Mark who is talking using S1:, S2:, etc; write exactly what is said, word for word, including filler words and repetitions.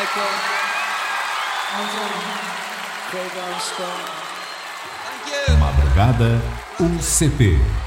S1: Michael. Craig Armstrong. Thank you.
S2: Madrugada U C P.